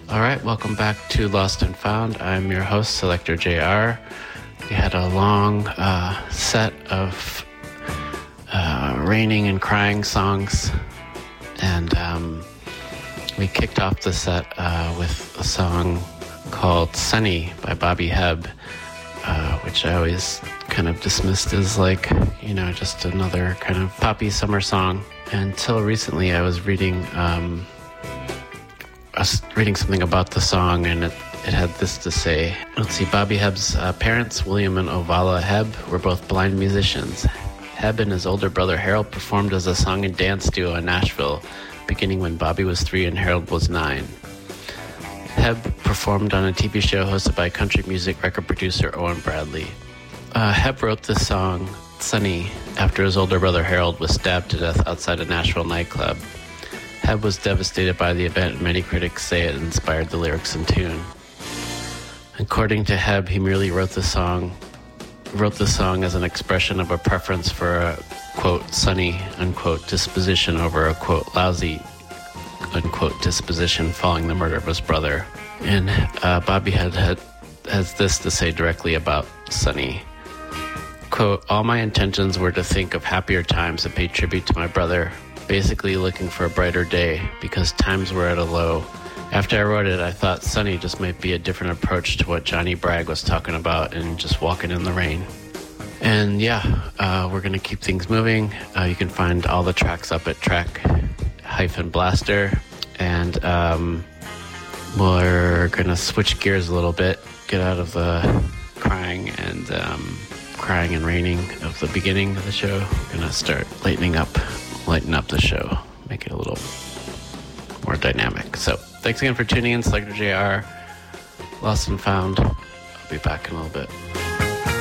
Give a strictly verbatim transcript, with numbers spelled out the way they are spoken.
All right, welcome back to Lost and Found. I'm your host, Selector J R. We had a long uh, set of uh, raining and crying songs, and um, we kicked off the set uh, with a song called Sunny by Bobby Hebb, uh, which I always kind of dismissed as like, you know, just another kind of poppy summer song. Until recently, I was reading... Um, I was reading something about the song, and it, it had this to say. Let's see, Bobby Hebb's uh, parents, William and Ovala Hebb, were both blind musicians. Hebb and his older brother Harold performed as a song and dance duo in Nashville, beginning when Bobby was three and Harold was nine. Hebb performed on a T V show hosted by country music record producer Owen Bradley. Uh, Hebb wrote this song, Sunny, after his older brother Harold was stabbed to death outside a Nashville nightclub. Hebb was devastated by the event, and many critics say it inspired the lyrics and tune. According to Hebb, he merely wrote the song, wrote the song as an expression of a preference for a, quote, sunny, unquote, disposition over a, quote, lousy, unquote, disposition following the murder of his brother. And uh, Bobby had, had has this to say directly about Sunny. Quote, all my intentions were to think of happier times and pay tribute to my brother, basically looking for a brighter day because times were at a low. After I wrote it, I thought Sunny just might be a different approach to what Johnny Bragg was talking about and just walking in the rain. And yeah, uh, we're going to keep things moving. Uh, you can find all the tracks up at track hyphen blaster. And um, we're going to switch gears a little bit, get out of the crying and um, crying and raining of the beginning of the show. We're going to start lightening up. lighten up the show, make it a little more dynamic. So thanks again for tuning in. Selector J R, Lost and Found. I'll be back in a little bit.